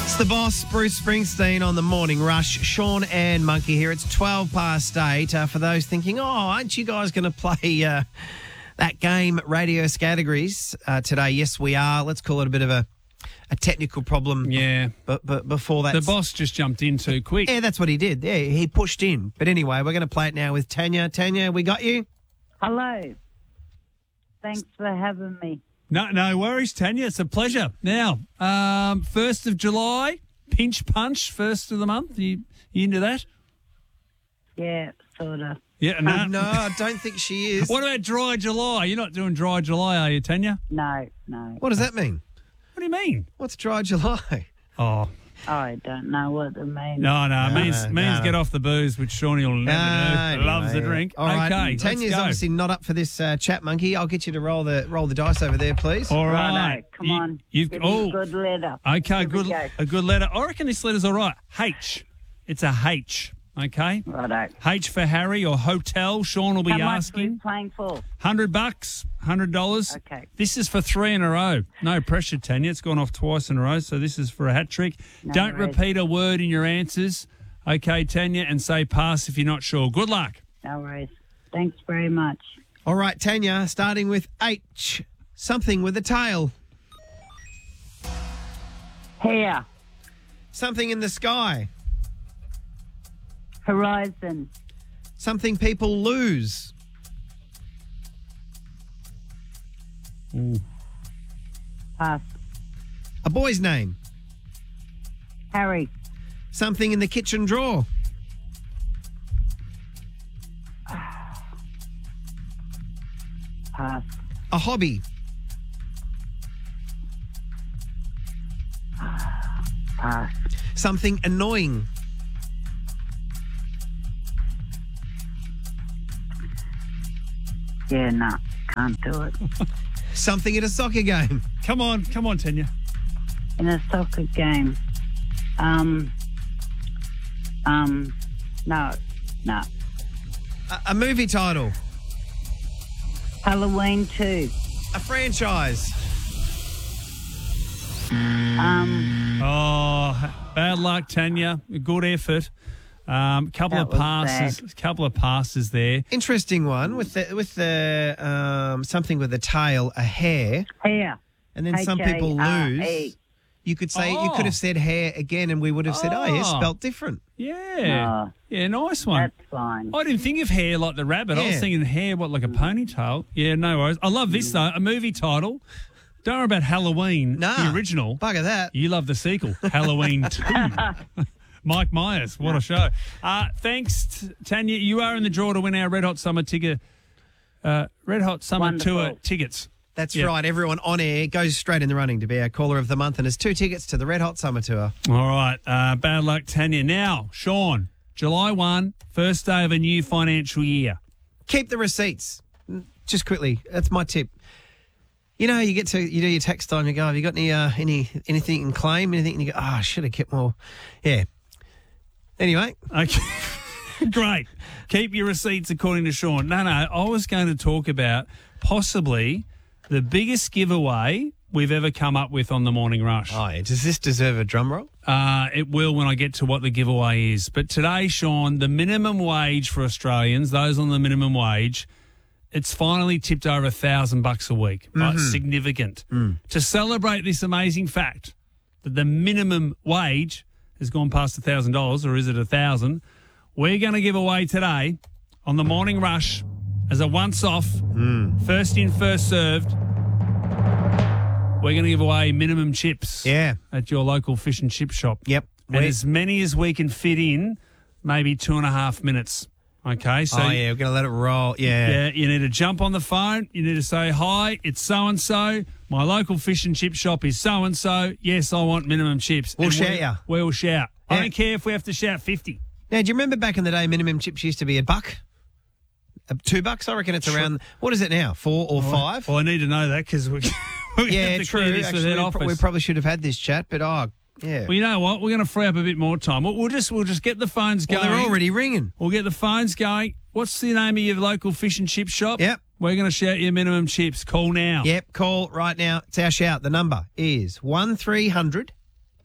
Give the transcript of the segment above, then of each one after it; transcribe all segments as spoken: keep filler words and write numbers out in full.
It's the boss, Bruce Springsteen, on the Morning Rush. Sean and Monkey here. It's twelve past eight. Uh, for those thinking, oh, aren't you guys going to play uh, that game, Radio Categories, uh, today? Yes, we are. Let's call it a bit of a, a technical problem. Yeah. But, but before that... The boss just jumped in too quick. Yeah, that's what he did. Yeah, he pushed in. But anyway, we're going to play it now with Tanya. Tanya, we got you? Hello. Thanks for having me. No, no worries, Tanya. It's a pleasure. Now, um, first of July, pinch punch, first of the month. You, you into that? Yeah, sort of. Yeah, no. No, I don't think she is. What about dry July? You're not doing dry July, are you, Tanya? No, no. What does that mean? What do you mean? What's dry July? Oh, I don't know what it means. no, no. It No, means, no, means no. get off the booze, which Shawnee will never Ah, do. Loves the anyway. drink. All right. Okay, Tanya's let's go. obviously not up for this uh, chat, Monkey. I'll get you to roll the roll the dice over there, please. All Righto, right. come You- on. You've, Give me oh, a good letter. okay, Here we good, go. a good letter. I reckon this letter's all right. H. It's a H. Okay. Righto. H for Harry or hotel. Sean will be How much are we asking. playing for? Hundred bucks, hundred dollars. Okay. This is for three in a row. No pressure, Tanya. It's gone off twice in a row, so this is for a hat trick. No Don't worries. repeat a word in your answers. Okay, Tanya, and say pass if you're not sure. Good luck. No worries. Thanks very much. All right, Tanya, starting with H. Something with a tail. Here. Something in the sky. Horizon. Something people lose. Pass. A boy's name. Harry. Something in the kitchen drawer. Pass. A hobby. Pass. Something annoying. Yeah, no. Can't do it. Something at a soccer game. Come on, come on, Tanya. In a soccer game. Um. Um. No. No. A, a movie title. Halloween two. A franchise. Um. Oh, bad luck, Tanya. Good effort. Um, couple That of was passes, bad. couple of passes there. Interesting one with the with the um, something with a tail, a hare, Here. and then some people H A R E. lose. You could say you Oh. could have said hair again, and we would have said, "Oh, yeah, Oh. spelt different." Yeah, Oh. yeah, nice one. That's fine. I didn't think of hair like the rabbit. I was Yeah. thinking hair, what, like a ponytail? Yeah, no worries. I love this, though. A movie title. Don't worry about Halloween, Nah, the original. bugger that. You love the sequel, Halloween two. Mike Myers, what a show. Uh, thanks, t- Tanya. You are in the draw to win our Red Hot Summer ticket, uh, Red Hot Summer Wonderful. Tour tickets. That's Yeah. right. Everyone on air goes straight in the running to be our caller of the month, and has two tickets to the Red Hot Summer Tour. All right. Uh, bad luck, Tanya. Now, Sean, July first, first day of a new financial year. Keep the receipts. Just quickly, that's my tip. You know, you get to you do your tax time. You go, have you got any uh, any anything you can claim? Anything? And you go, oh, I should have kept more. Yeah. Anyway, Okay. Great. Keep your receipts according to Sean. No, no, I was going to talk about possibly the biggest giveaway we've ever come up with on the Morning Rush. oh, yeah. Does this deserve a drum roll? Uh, it will when I get to what the giveaway is. But today, Sean, the minimum wage for Australians, those on the minimum wage, it's finally tipped over a thousand bucks a week. Right? Significant. To celebrate this amazing fact that the minimum wage has gone past a thousand dollars, or is it a thousand? We're going to give away today on the Morning Rush as a once-off, first in, first served. We're going to give away minimum chips. Yeah. At your local fish and chip shop. Yep. And We- as many as we can fit in, maybe two and a half minutes. Okay, so oh, yeah, we're going to let it roll. Yeah. yeah, you need to jump on the phone. You need to say, hi, it's so-and-so. My local fish and chip shop is so-and-so. Yes, I want minimum chips. We'll And shout we- ya. We'll shout. I Yeah. don't care if we have to shout fifty. Now, do you remember back in the day, minimum chips used to be a buck? Uh, two bucks? I reckon it's around, what is it now, four or five? Well, I need to know that because we, we yeah, have to true. clear this with Actually, head we, office. pro- we probably should have had this chat, but oh, yeah. Well, you know what? We're going to free up a bit more time. We'll, we'll just we'll just get the phones Well, going. they're already ringing. We'll get the phones going. What's the name of your local fish and chip shop? Yep. We're going to shout your minimum chips. Call now. Yep, call right now. It's our shout. The number is one three hundred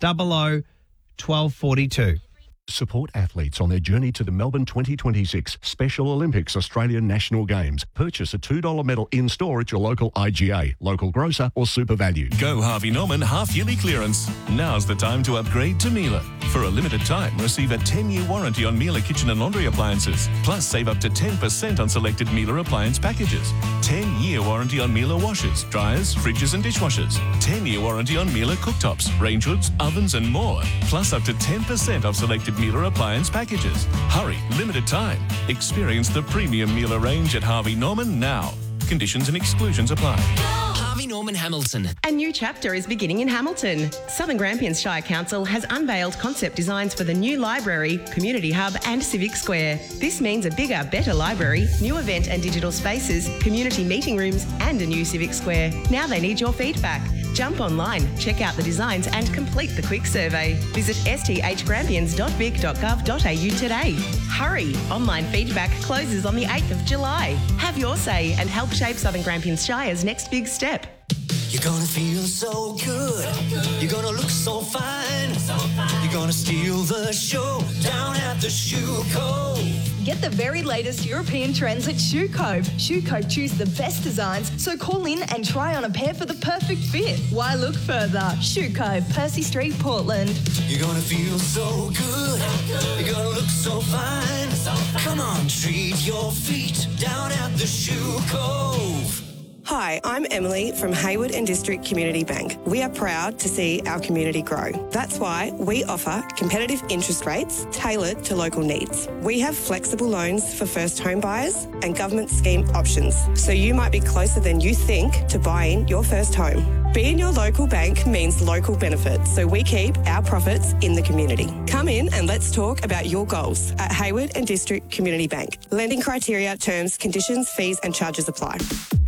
double oh twelve forty-two. Support athletes on their journey to the Melbourne twenty twenty-six Special Olympics Australian National Games. Purchase a two dollars medal in-store at your local I G A, local grocer or Super Value. Go Harvey Norman half-yearly clearance. Now's the time to upgrade to Miele. For a limited time, receive a ten-year warranty on Miele kitchen and laundry appliances. Plus, save up to ten percent on selected Miele appliance packages. ten-year warranty on Miele washers, dryers, fridges and dishwashers. ten-year warranty on Miele cooktops, range hoods, ovens and more. Plus, up to ten percent off selected Miele appliance packages. Hurry, limited time. Experience the premium Miele range at Harvey Norman now. Conditions and exclusions apply. Harvey Norman Hamilton. A new chapter is beginning in Hamilton. Southern Grampians Shire Council has unveiled concept designs for the new library, community hub and civic square. This means a bigger, better library, new event and digital spaces, community meeting rooms and a new civic square. Now they need your feedback. Jump online, check out the designs and complete the quick survey. Visit s t h grampians dot vic dot gov dot a u today. Hurry! Online feedback closes on the eighth of July. Have your say and help shape Southern Grampians Shire's next big step. You're gonna feel so good. You're gonna look so fine. You're gonna steal the show down at the Shoe Cove. Get the very latest European trends at Shoe Cove. Shoe Cove choose the best designs, so call in and try on a pair for the perfect fit. Why look further? Shoe Cove, Percy Street, Portland. You're gonna feel so good. You're gonna look so fine. Come on, treat your feet down at the Shoe Cove. Hi, I'm Emily from Hayward and District Community Bank. We are proud to see our community grow. That's why we offer competitive interest rates tailored to local needs. We have flexible loans for first home buyers and government scheme options, so you might be closer than you think to buying your first home. Being your local bank means local benefits, so we keep our profits in the community. Come in and let's talk about your goals at Hayward and District Community Bank. Lending criteria, terms, conditions, fees and charges apply.